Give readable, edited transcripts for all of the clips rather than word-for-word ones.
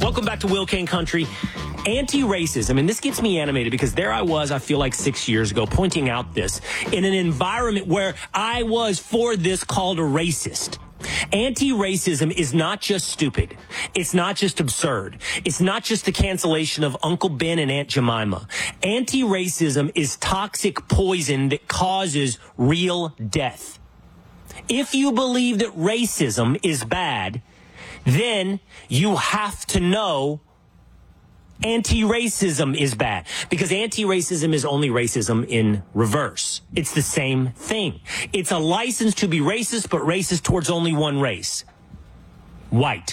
Welcome back to Will Kane Country. Anti-racism, and this gets me animated because there I was, I feel like 6 years ago, pointing out this in an environment where I was for this called a racist. Anti-racism is not just stupid. It's not just absurd. It's not just the cancellation of Uncle Ben and Aunt Jemima. Anti-racism is toxic poison that causes real death. If you believe that racism is bad, then you have to know anti-racism is bad, because anti-racism is only racism in reverse. It's the same thing. It's a license to be racist, but racist towards only one race: white.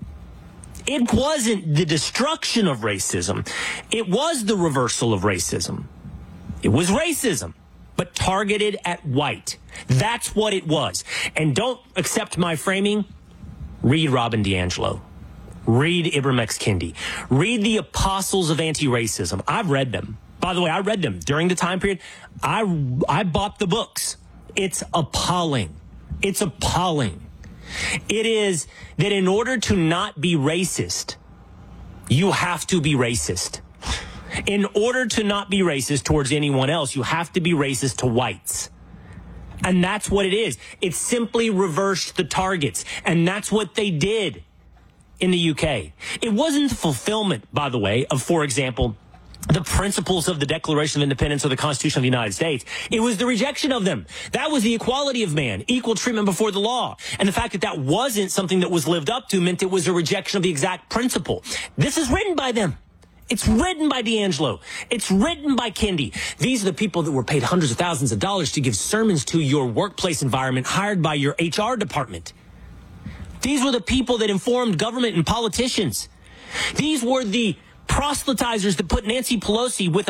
It wasn't the destruction of racism. It was the reversal of racism. It was racism, but targeted at white. That's what it was. And don't accept my framing. Read Robin DiAngelo. Read Ibram X. Kendi. Read the apostles of anti-racism. I've read them. By the way, I read them during the time period. I bought the books. It's appalling. It's appalling. It is that in order to not be racist, you have to be racist. In order to not be racist towards anyone else, you have to be racist to whites. And that's what it is. It simply reversed the targets. And that's what they did in the UK. It wasn't the fulfillment, by the way, of, for example, the principles of the Declaration of Independence or the Constitution of the United States. It was the rejection of them. That was the equality of man, equal treatment before the law. And the fact that that wasn't something that was lived up to meant it was a rejection of the exact principle. This is written by them. It's written by DiAngelo. It's written by Kendi. These are the people that were paid hundreds of thousands of dollars to give sermons to your workplace environment, hired by your HR department. These were the people that informed government and politicians. These were the proselytizers that put Nancy Pelosi with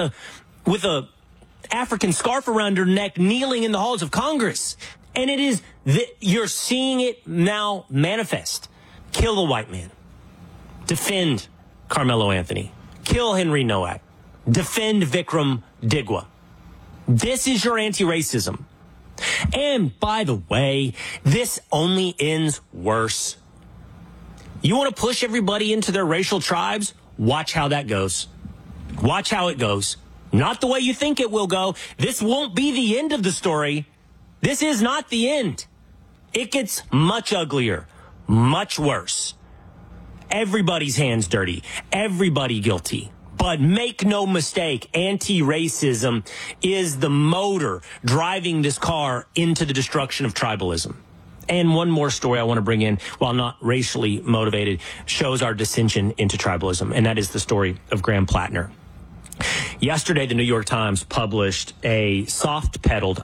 a African scarf around her neck, kneeling in the halls of Congress. And it is that you're seeing it now manifest. Kill the white man. Defend Carmelo Anthony. Kill Henry Nowak. Defend Vikram Digwa. This is your anti-racism. And by the way, this only ends worse. You want to push everybody into their racial tribes? Watch how that goes. Watch how it goes. Not the way you think it will go. This won't be the end of the story. This is not the end. It gets much uglier, much worse. Everybody's hands dirty. Everybody guilty. But make no mistake, anti-racism is the motor driving this car into the destruction of tribalism. And one more story I want to bring in, while not racially motivated, shows our dissension into tribalism, and that is the story of Graham Plattner. Yesterday, the New York Times published a soft-pedaled,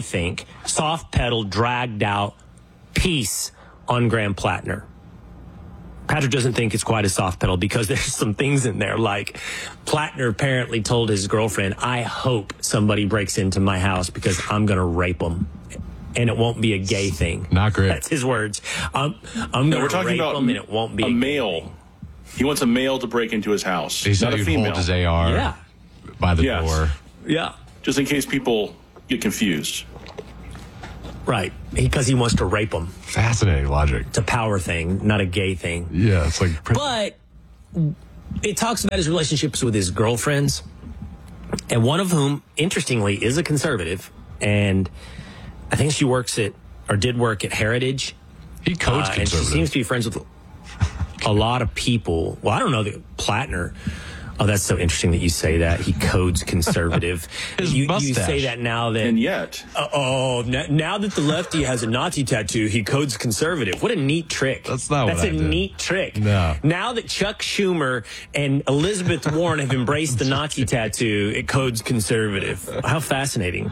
dragged out piece on Graham Plattner. Patrick doesn't think it's quite a soft pedal because there's some things in there, like Plattner apparently told his girlfriend, I hope somebody breaks into my house because I'm going to rape them. And it won't be a gay thing. Not great. That's his words. I'm going to rape them and it won't be a male. He wants a male to break into his house. He said not a he'd female. hold his AR by the door. Yeah. Just in case people get confused. Right. Because he wants to rape them. Fascinating logic. It's a power thing, not a gay thing. Yeah, it's like... But it talks about his relationships with his girlfriends, and one of whom, interestingly, is a conservative, and I think she works at, or did work at Heritage. He codes conservative. And she seems to be friends with a lot of people. Well, I don't know that Plattner... Oh, that's so interesting that you say that. He codes conservative. You say that now that... And yet... now that the lefty has a Nazi tattoo, he codes conservative. What a neat trick. That's not what I did. That's a neat trick. No. Now that Chuck Schumer and Elizabeth Warren have embraced the Nazi tattoo, it codes conservative. How fascinating.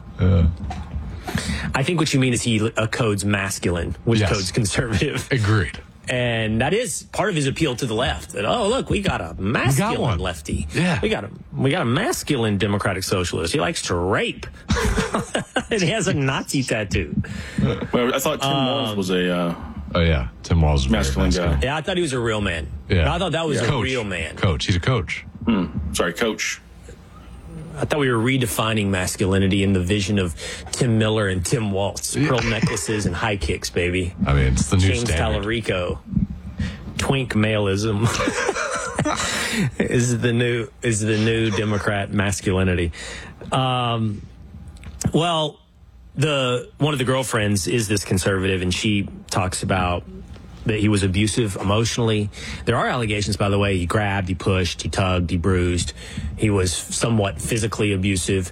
I think what you mean is he codes masculine, which codes conservative. Agreed. And that is part of his appeal to the left. That, oh, look, we got a masculine lefty. Yeah. We got a masculine democratic socialist. He likes to rape. And he has a Nazi tattoo. Well, I thought Tim Walz was a... Tim Walz was masculine guy. Yeah, I thought he was a real man. Yeah. I thought that was a real man. Coach. He's a coach. Sorry, coach. I thought we were redefining masculinity in the vision of Tim Miller and Tim Waltz. Pearl necklaces and high kicks, baby. I mean, it's the new James standard. Tallarico. Twink maleism. is the new Democrat masculinity. Well, one of the girlfriends is this conservative, and she talks about that he was abusive emotionally. There are allegations, by the way. He grabbed, he pushed, he tugged, he bruised. He was somewhat physically abusive.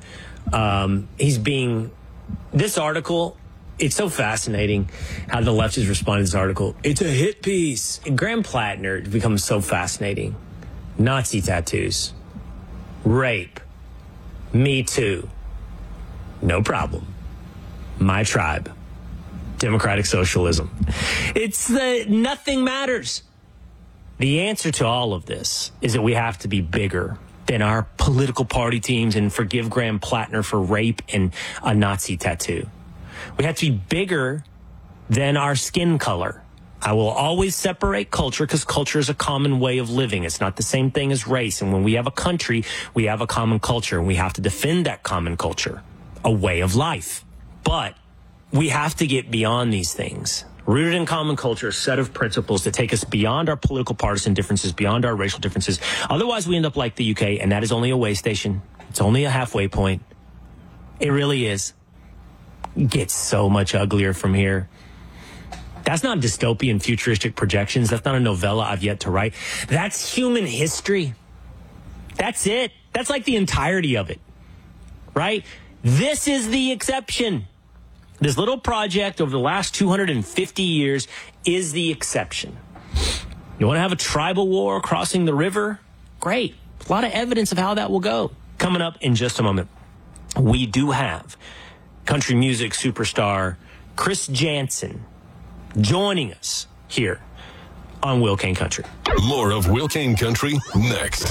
This article, it's so fascinating how the left is responding to this article. It's a hit piece. And Graham Plattner becomes so fascinating. Nazi tattoos, rape, Me Too, no problem. My tribe, democratic socialism. It's nothing matters. The answer to all of this is that we have to be bigger than our political party teams and forgive Graham Plattner for rape and a Nazi tattoo. We have to be bigger than our skin color. I will always separate culture because culture is a common way of living. It's not the same thing as race. And when we have a country, we have a common culture, and we have to defend that common culture, a way of life. But we have to get beyond these things. Rooted in common culture, a set of principles that take us beyond our political partisan differences, beyond our racial differences. Otherwise, we end up like the UK, and that is only a way station. It's only a halfway point. It really is. It gets so much uglier from here. That's not dystopian futuristic projections. That's not a novella I've yet to write. That's human history. That's it. That's like the entirety of it, right? This is the exception. This little project over the last 250 years is the exception. You want to have a tribal war crossing the river? Great. A lot of evidence of how that will go. Coming up in just a moment, we do have country music superstar Chris Jansen joining us here on Will Kane Country. More of Will Kane Country next.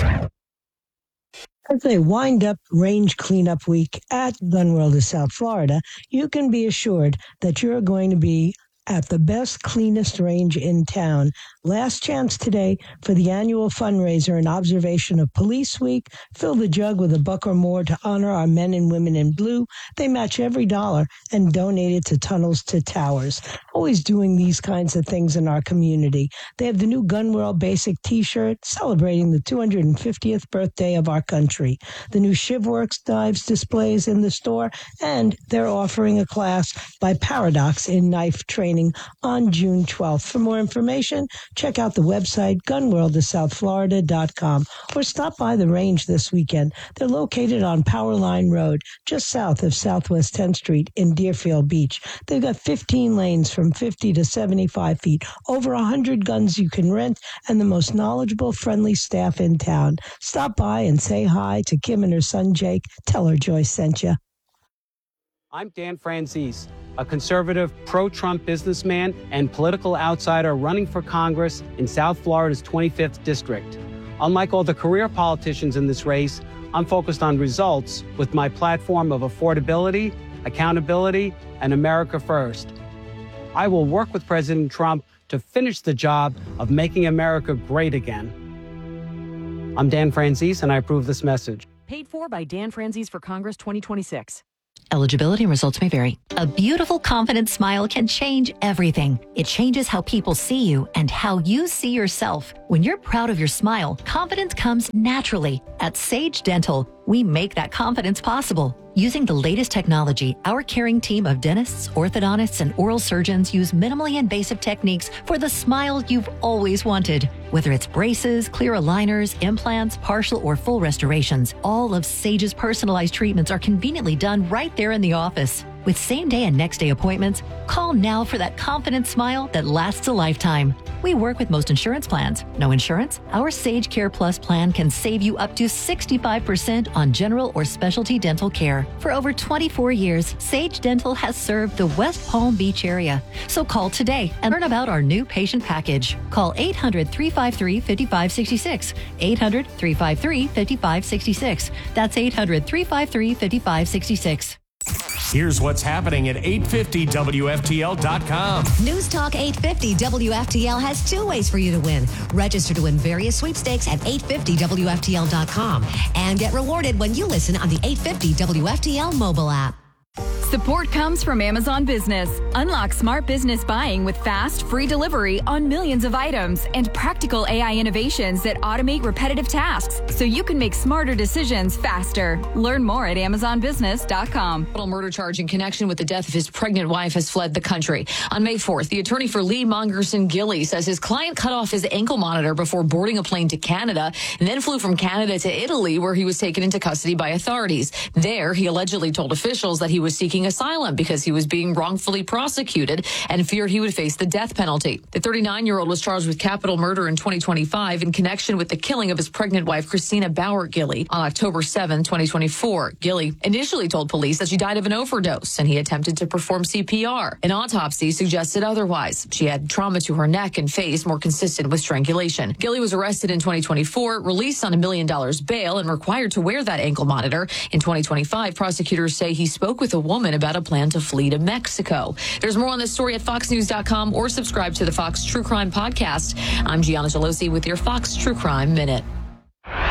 As a wind-up range cleanup week at Gun World of South Florida, you can be assured that you're going to be at the best, cleanest range in town. Last chance today for the annual fundraiser in observation of Police Week. Fill the jug with $1 or more to honor our men and women in blue. They match every dollar and donate it to Tunnels to Towers. Always doing these kinds of things in our community. They have the new Gun World Basic T-shirt celebrating the 250th birthday of our country. The new ShivWorks knives displays in the store, and they're offering a class by Paradox in knife training on June 12th. For more information, check out the website gunworldofsouthflorida.com or stop by the range this weekend. They're located on Powerline Road, just south of Southwest 10th Street in Deerfield Beach. They've got 15 lanes from 50 to 75 feet, over 100 guns you can rent, and the most knowledgeable, friendly staff in town. Stop by and say hi to Kim and her son Jake. Tell her Joyce sent you. I'm Dan Franzese, a conservative, pro-Trump businessman and political outsider running for Congress in South Florida's 25th district. Unlike all the career politicians in this race, I'm focused on results with my platform of affordability, accountability, and America first. I will work with President Trump to finish the job of making America great again. I'm Dan Franzese, and I approve this message. Paid for by Dan Franzese for Congress 2026. Eligibility and results may vary. A beautiful, confident smile can change everything. It changes how people see you and how you see yourself. When you're proud of your smile, confidence comes naturally. At Sage Dental, we make that confidence possible. Using the latest technology, our caring team of dentists, orthodontists, and oral surgeons use minimally invasive techniques for the smile you've always wanted. Whether it's braces, clear aligners, implants, partial or full restorations, all of Sage's personalized treatments are conveniently done right there in the office. With same-day and next-day appointments, call now for that confident smile that lasts a lifetime. We work with most insurance plans. No insurance? Our Sage Care Plus plan can save you up to 65% on general or specialty dental care. For over 24 years, Sage Dental has served the West Palm Beach area. So call today and learn about our new patient package. Call 800-353-5566. 800-353-5566. That's 800-353-5566. Here's what's happening at 850WFTL.com. News Talk 850 WFTL has two ways for you to win. Register to win various sweepstakes at 850WFTL.com and get rewarded when you listen on the 850 WFTL mobile app. Support comes from Amazon Business. Unlock smart business buying with fast, free delivery on millions of items and practical AI innovations that automate repetitive tasks so you can make smarter decisions faster. Learn more at amazonbusiness.com. A murder charge in connection with the death of his pregnant wife has fled the country. On May 4th, the attorney for Lee Mongerson Gilly says his client cut off his ankle monitor before boarding a plane to Canada and then flew from Canada to Italy, where he was taken into custody by authorities. There, he allegedly told officials that he was seeking asylum because he was being wrongfully prosecuted and feared he would face the death penalty. The 39-year-old was charged with capital murder in 2025 in connection with the killing of his pregnant wife, Christina Bauer Gilly, on October 7, 2024. Gilly initially told police that she died of an overdose and he attempted to perform CPR. An autopsy suggested otherwise. She had trauma to her neck and face more consistent with strangulation. Gilly was arrested in 2024, released on $1 million bail, and required to wear that ankle monitor. In 2025, prosecutors say he spoke with a woman about a plan to flee to Mexico. There's more on this story at foxnews.com or subscribe to the Fox True Crime Podcast. I'm Gianna Gelosi with your Fox True Crime Minute.